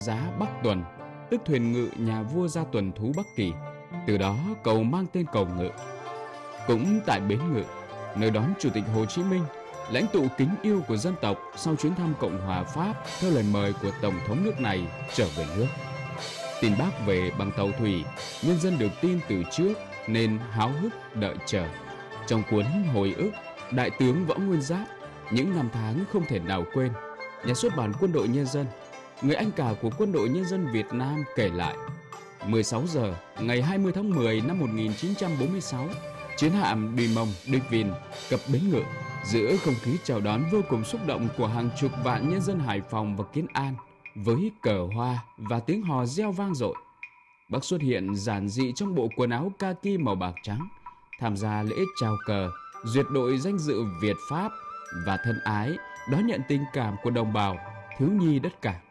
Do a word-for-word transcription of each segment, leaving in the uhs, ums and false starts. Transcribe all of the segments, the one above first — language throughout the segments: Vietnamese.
Giá Bắc Tuần, tức thuyền ngự nhà vua ra tuần thú Bắc Kỳ, từ đó cầu mang tên cầu Ngự. Cũng tại bến Ngự, nơi đón Chủ tịch Hồ Chí Minh, lãnh tụ kính yêu của dân tộc sau chuyến thăm Cộng hòa Pháp theo lời mời của Tổng thống nước này trở về nước. Tin bác về bằng tàu thủy, nhân dân được tin từ trước nên háo hức đợi chờ. Trong cuốn Hồi ức, Đại tướng Võ Nguyên Giáp, những năm tháng không thể nào quên, nhà xuất bản Quân đội Nhân dân, người anh cả của Quân đội Nhân dân Việt Nam kể lại, mười sáu giờ ngày hai mươi tháng mười năm một nghìn chín trăm bốn mươi sáu, chiến hạm Duy-Mông Duy-Vinh cập bến Ngự, giữa không khí chào đón vô cùng xúc động của hàng chục vạn nhân dân Hải Phòng và Kiến An, với cờ hoa và tiếng hò reo vang dội. Bác xuất hiện giản dị trong bộ quần áo kaki màu bạc trắng, tham gia lễ chào cờ, duyệt đội danh dự Việt Pháp và thân ái đón nhận tình cảm của đồng bào, thiếu nhi đất cảng.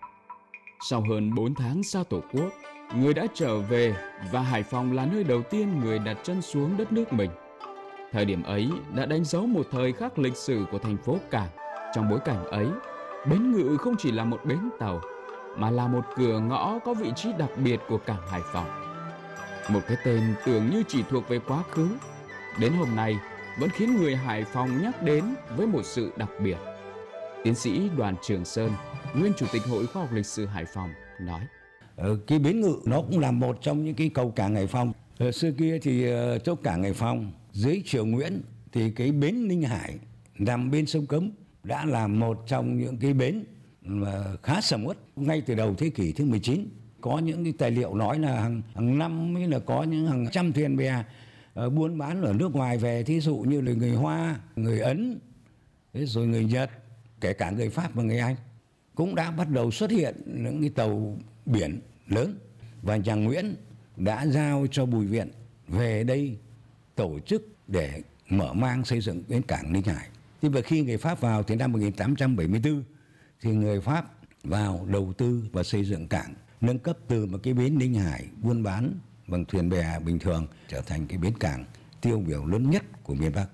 Sau hơn bốn tháng xa Tổ quốc, người đã trở về và Hải Phòng là nơi đầu tiên người đặt chân xuống đất nước mình. Thời điểm ấy đã đánh dấu một thời khắc lịch sử của thành phố cảng. Trong bối cảnh ấy, bến Ngự không chỉ là một bến tàu, mà là một cửa ngõ có vị trí đặc biệt của cảng Hải Phòng. Một cái tên tưởng như chỉ thuộc về quá khứ, đến hôm nay vẫn khiến người Hải Phòng nhắc đến với một sự đặc biệt. Tiến sĩ Đoàn Trường Sơn, nguyên Chủ tịch Hội Khoa học Lịch sử Hải Phòng nói: Ờ, cái bến Ngự nó cũng là một trong những cái cầu cảng Hải Phòng. Ở xưa kia thì uh, chỗ cảng Hải Phòng dưới triều Nguyễn thì cái bến Ninh Hải nằm bên sông Cấm đã là một trong những cái bến mà khá sầm uất ngay từ đầu thế kỷ thứ mười chín. Có những cái tài liệu nói là hàng, hàng năm mới là có những hàng trăm thuyền bè uh, buôn bán ở nước ngoài về, thí dụ như là người Hoa, người Ấn, rồi người Nhật, kể cả người Pháp và người Anh cũng đã bắt đầu xuất hiện những cái tàu biển lớn, và nhà Nguyễn đã giao cho Bùi Viện về đây tổ chức để mở mang xây dựng bến cảng Ninh Hải. Thì và khi người Pháp vào thì năm một nghìn tám trăm bảy mươi tư thì người Pháp vào đầu tư và xây dựng cảng, nâng cấp từ một cái bến Ninh Hải buôn bán bằng thuyền bè bình thường trở thành cái bến cảng tiêu biểu lớn nhất của miền Bắc.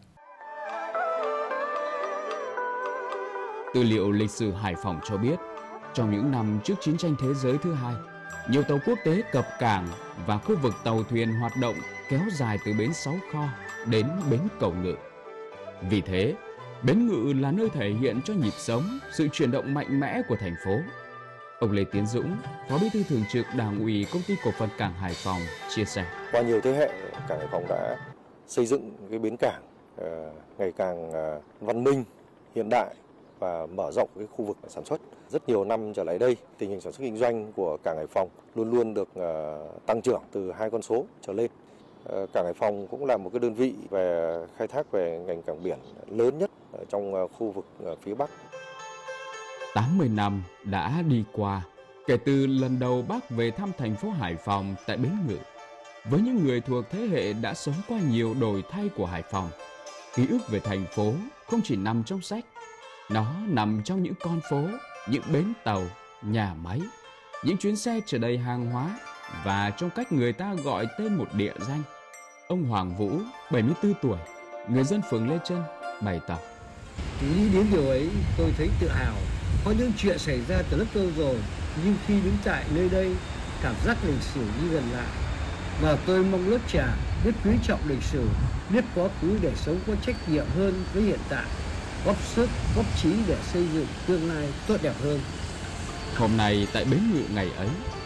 Tư liệu lịch sử Hải Phòng cho biết, trong những năm trước chiến tranh thế giới thứ hai, nhiều tàu quốc tế cập cảng và khu vực tàu thuyền hoạt động kéo dài từ bến Sáu Kho đến bến Cầu Ngự. Vì thế, bến Ngự là nơi thể hiện cho nhịp sống, sự chuyển động mạnh mẽ của thành phố. Ông Lê Tiến Dũng, Phó Bí thư Thường trực Đảng ủy Công ty Cổ phần Cảng Hải Phòng chia sẻ: Qua nhiều thế hệ, cảng Hải Phòng đã xây dựng cái bến cảng uh, ngày càng uh, văn minh, hiện đại và mở rộng cái khu vực sản xuất. Rất nhiều năm trở lại đây, tình hình sản xuất kinh doanh của cảng Hải Phòng luôn luôn được uh, tăng trưởng từ hai con số trở lên. Uh, cảng Hải Phòng cũng là một cái đơn vị về khai thác về ngành cảng biển lớn nhất ở trong uh, khu vực uh, phía Bắc. tám mươi năm đã đi qua kể từ lần đầu Bác về thăm thành phố Hải Phòng tại bến Ngự. Với những người thuộc thế hệ đã sống qua nhiều đổi thay của Hải Phòng, ký ức về thành phố không chỉ nằm trong sách, nó nằm trong những con phố, những bến tàu, nhà máy, những chuyến xe chở đầy hàng hóa và trong cách người ta gọi tên một địa danh. Ông Hoàng Vũ, bảy mươi tư tuổi, người dân phường Lê Chân, bày tỏ: Nghĩ đến điều ấy tôi thấy tự hào. Có những chuyện xảy ra từ rất lâu rồi, nhưng khi đứng tại nơi đây, cảm giác lịch sử như gần lại. Và tôi mong lớp trẻ biết quý trọng lịch sử, biết quá khứ để sống có trách nhiệm hơn với hiện tại, góp sức, góp trí để xây dựng tương lai tốt đẹp hơn. Hôm nay tại bến Ngự ngày ấy,